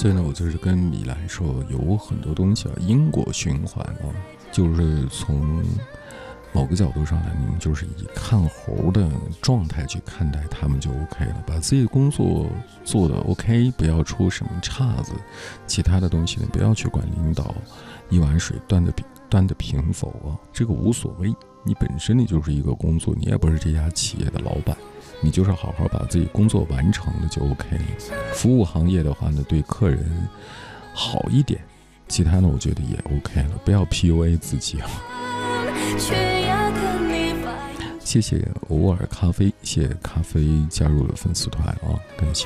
所以呢，我就是跟米兰说，有很多东西因果循环就是从某个角度上来，你们就是以看猴的状态去看待他们就 OK 了，把自己的工作做得 OK， 不要出什么岔子，其他的东西呢不要去管领导一碗水端得平否这个无所谓。你本身你就是一个工作，你也不是这家企业的老板，你就是好好把自己工作完成了就 OK 了。服务行业的话呢，对客人好一点，其他呢我觉得也 OK 了，不要 PUA 自己谢谢偶尔咖啡，谢谢咖啡加入了粉丝团感谢。